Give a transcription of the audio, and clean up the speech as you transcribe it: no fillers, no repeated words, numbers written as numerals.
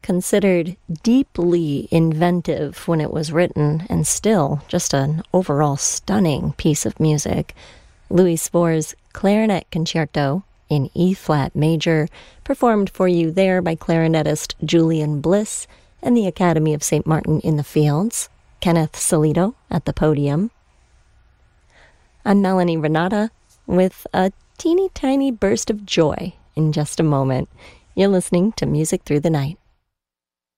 considered deeply inventive when it was written, and still just an overall stunning piece of music. Louis Spohr's Clarinet Concerto in E-flat major, performed for you there by clarinetist Julian Bliss and the Academy of St. Martin in the Fields, Kenneth Solito at the podium. I'm Melanie Renata with a teeny tiny burst of joy in just a moment. You're listening to Music Through the Night.